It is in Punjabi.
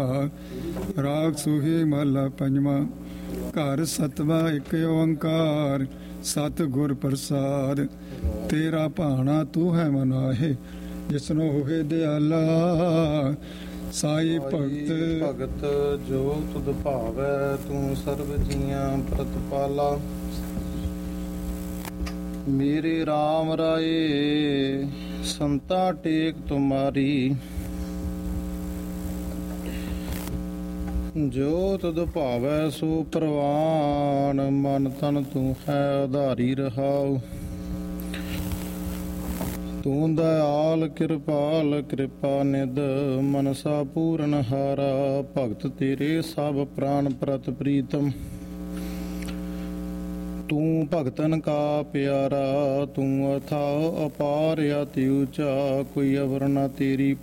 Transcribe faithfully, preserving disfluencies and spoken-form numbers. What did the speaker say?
ਰਾਗ ਸੂਹੀ ਮਹਲਾ ਪੰਜਵਾਂ। ਘਰ ਸਤਵਾ ਇੱਕ ਓੰਕਾਰ, ਸਤ ਗੁਰ ਪ੍ਰਸਾਦ। ਤੇਰਾ ਭਾਣਾ ਤੂੰ ਹੈ ਮਨਾਹੇ, ਜਿਸਨੋ ਹੋਏ ਦਿਆਲਾ। ਸਾਈ ਭਗਤ ਭਗਤ ਜੋ ਤੁਧ ਭਾਵੈ, ਤੂੰ ਸਰਬ ਜੀਆਂ ਪ੍ਰਤਪਾਲਾ। ਮੇਰੇ RAM ਰਾਏ ਸੰਤਾ ਟੇਕ ਤੁਮਾਰੀ, ਜੋ ਤੁਧ ਭਾਵੈ ਸੋ ਪ੍ਰਵਾਨ। ਮਨ ਤਨ ਤੂੰ ਹੈ ਉਧਾਰੀ ਰਹਾਉ, ਤੂੰ ਦਇਆਲ ਕਿਰਪਾਲ। ਕਿਰਪਾ ਨਿਧ ਮਨਸਾ ਪੂਰਨ ਹਾਰਾ, ਭਗਤ ਤੇਰੇ ਸਭ ਪ੍ਰਾਨ ਪ੍ਰਤ ਪ੍ਰੀਤਮ। ਤੂੰ ਭਗਤਨ ਕਾ ਪਿਆਰਾ, ਤੂੰ ਅਥਾਹ ਅਪਾਰ ਅਤਿ ਊਚਾ। ਕੋਈ ਅਵਰ ਨਾ ਤੇਰੀ